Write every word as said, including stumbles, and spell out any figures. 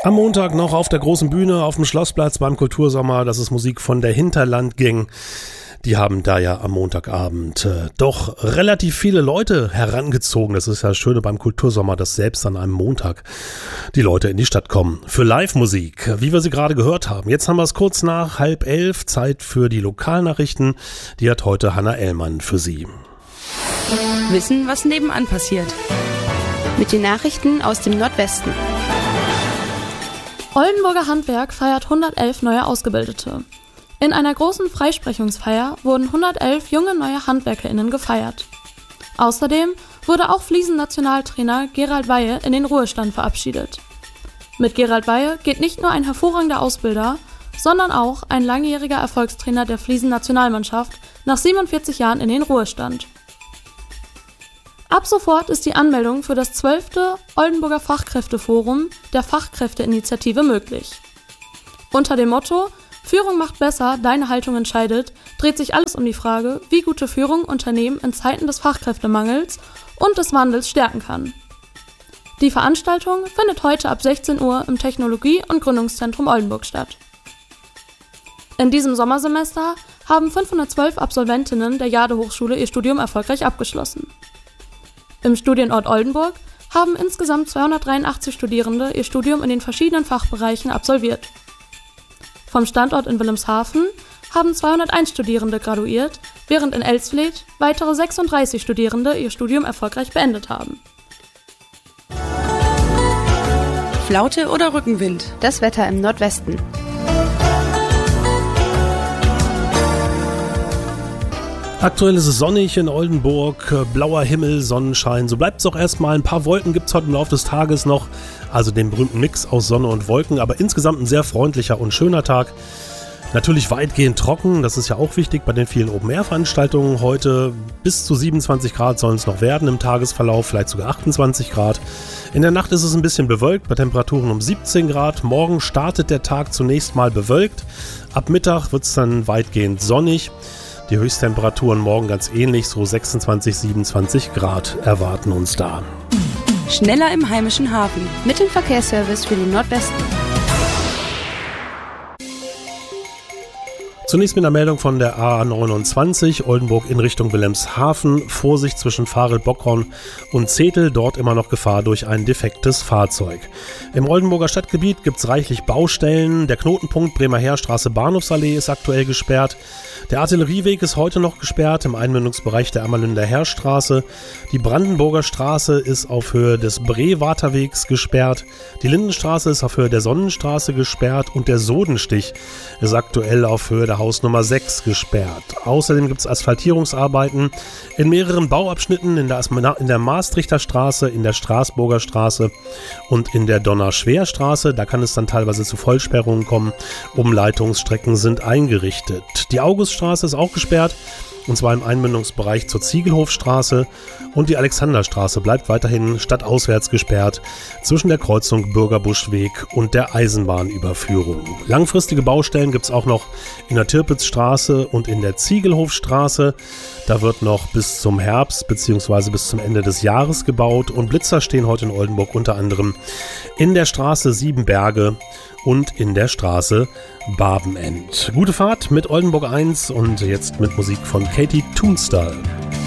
Am Montag noch auf der großen Bühne auf dem Schlossplatz beim Kultursommer. Das ist Musik von der Hinterlandgang. Die haben da ja am Montagabend äh, doch relativ viele Leute herangezogen. Das ist ja das Schöne beim Kultursommer, dass selbst an einem Montag die Leute in die Stadt kommen. Für Live-Musik, wie wir sie gerade gehört haben. Jetzt haben wir es kurz nach halb elf. Zeit für die Lokalnachrichten. Die hat heute Hanna Ellmann für Sie. Wissen, was nebenan passiert. Mit den Nachrichten aus dem Nordwesten. Oldenburger Handwerk feiert hundertelf neue Ausgebildete. In einer großen Freisprechungsfeier wurden hundertelf junge neue HandwerkerInnen gefeiert. Außerdem wurde auch Fliesen-Nationaltrainer Gerald Weihe in den Ruhestand verabschiedet. Mit Gerald Weihe geht nicht nur ein hervorragender Ausbilder, sondern auch ein langjähriger Erfolgstrainer der Fliesen-Nationalmannschaft nach siebenundvierzig Jahren in den Ruhestand. Ab sofort ist die Anmeldung für das zwölfte Oldenburger Fachkräfteforum der Fachkräfteinitiative möglich. Unter dem Motto „Führung macht besser, deine Haltung entscheidet“ dreht sich alles um die Frage, wie gute Führung Unternehmen in Zeiten des Fachkräftemangels und des Wandels stärken kann. Die Veranstaltung findet heute ab sechzehn Uhr im Technologie- und Gründungszentrum Oldenburg statt. In diesem Sommersemester haben fünfhundertzwölf Absolventinnen der Jade-Hochschule ihr Studium erfolgreich abgeschlossen. Im Studienort Oldenburg haben insgesamt zweihundertdreiundachtzig Studierende ihr Studium in den verschiedenen Fachbereichen absolviert. Vom Standort in Wilhelmshaven haben zweihunderteins Studierende graduiert, während in Elsfleth weitere sechsunddreißig Studierende ihr Studium erfolgreich beendet haben. Flaute oder Rückenwind? Das Wetter im Nordwesten. Aktuell ist es sonnig in Oldenburg, blauer Himmel, Sonnenschein. So bleibt es auch erstmal. Ein paar Wolken gibt es heute im Laufe des Tages noch. Also den berühmten Mix aus Sonne und Wolken. Aber insgesamt ein sehr freundlicher und schöner Tag. Natürlich weitgehend trocken. Das ist ja auch wichtig bei den vielen Open-Air-Veranstaltungen. Heute bis zu siebenundzwanzig Grad sollen es noch werden im Tagesverlauf. Vielleicht sogar achtundzwanzig Grad. In der Nacht ist es ein bisschen bewölkt bei Temperaturen um siebzehn Grad. Morgen startet der Tag zunächst mal bewölkt. Ab Mittag wird es dann weitgehend sonnig. Die Höchsttemperaturen morgen ganz ähnlich, so sechsundzwanzig, siebenundzwanzig Grad erwarten uns da. Schneller im heimischen Hafen. Mit dem Verkehrsservice für den Nordwesten. Zunächst mit einer Meldung von der A neunundzwanzig, Oldenburg in Richtung Wilhelmshaven. Vorsicht zwischen Varel-Bockhorn und Zetel, dort immer noch Gefahr durch ein defektes Fahrzeug. Im Oldenburger Stadtgebiet gibt es reichlich Baustellen. Der Knotenpunkt Bremer Heerstraße Bahnhofsallee ist aktuell gesperrt. Der Artillerieweg ist heute noch gesperrt im Einmündungsbereich der Ammerlünder Heerstraße. Die Brandenburger Straße ist auf Höhe des Brewaterwegs gesperrt. Die Lindenstraße ist auf Höhe der Sonnenstraße gesperrt und der Sodenstich ist aktuell auf Höhe der Hausnummer sechs gesperrt. Außerdem gibt es Asphaltierungsarbeiten in mehreren Bauabschnitten in der, Asma- in der Maastrichter Straße, in der Straßburger Straße und in der Donnerschwerstraße. Da kann es dann teilweise zu Vollsperrungen kommen. Umleitungsstrecken sind eingerichtet. Die Auguststraße ist auch gesperrt, und zwar im Einmündungsbereich zur Ziegelhofstraße, und die Alexanderstraße bleibt weiterhin stadtauswärts gesperrt zwischen der Kreuzung Bürgerbuschweg und der Eisenbahnüberführung. Langfristige Baustellen gibt es auch noch in der Tirpitzstraße und in der Ziegelhofstraße. Da wird noch bis zum Herbst bzw. bis zum Ende des Jahres gebaut, und Blitzer stehen heute in Oldenburg unter anderem in der Straße Siebenberge und in der Straße Barbenend. Gute Fahrt mit Oldenburg eins und jetzt mit Musik von Katie Tunstall.